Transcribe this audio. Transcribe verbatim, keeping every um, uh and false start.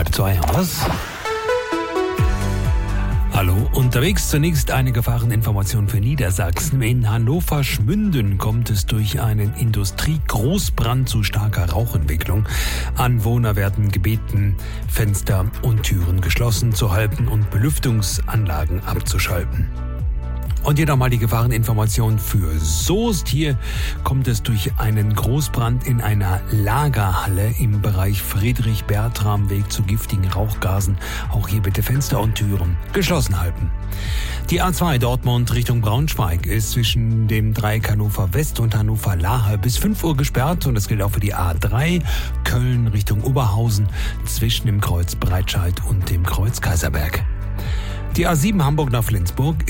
Halb zwei haben wir's. Hallo, unterwegs zunächst eine Gefahreninformation für Niedersachsen. In Hannover-Schmünden kommt es durch einen Industriegroßbrand zu starker Rauchentwicklung. Anwohner werden gebeten, Fenster und Türen geschlossen zu halten und Belüftungsanlagen abzuschalten. Und hier nochmal die Gefahreninformation für Soest. Hier kommt es durch einen Großbrand in einer Lagerhalle im Bereich Friedrich-Bertram-Weg zu giftigen Rauchgasen. Auch hier bitte Fenster und Türen geschlossen halten. Die A zwei Dortmund Richtung Braunschweig ist zwischen dem Dreieck Hannover West und Hannover Lahe bis fünf Uhr gesperrt. Und das gilt auch für die A drei Köln Richtung Oberhausen zwischen dem Kreuz Breitscheid und dem Kreuz Kaiserberg. Die A sieben Hamburg nach Flensburg